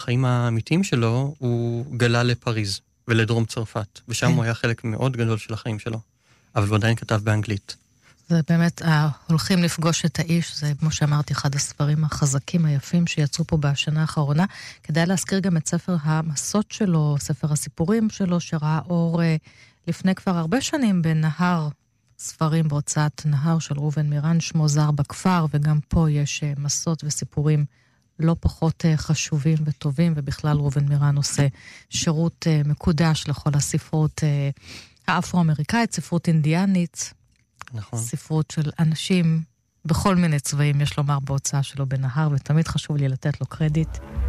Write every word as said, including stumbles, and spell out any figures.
החיים האמיתיים שלו, הוא גלה לפריז ולדרום צרפת, ושם כן. הוא היה חלק מאוד גדול של החיים שלו, אבל הוא עדיין כתב באנגלית. זה באמת, הולכים לפגוש את האיש, זה כמו שאמרתי, אחד הספרים החזקים היפים שיצאו פה בשנה האחרונה. כדאי להזכיר גם את ספר המסות שלו, ספר הסיפורים שלו, שראה אור לפני כבר הרבה שנים בנהר ספרים בהוצאת נהר של ראובן מירן, שמו זר בכפר, וגם פה יש מסות וסיפורים לא פחות חשובים וטובים, ובכלל ראובן מירן עושה שירות מקודש לכל הספרות האפרו-אמריקאית, ספרות אינדיאנית, נכון. ספרות של אנשים בכל מיני צבעים, יש לומר, בהוצאה שלו בנהר, ותמיד חשוב לי לתת לו קרדיט.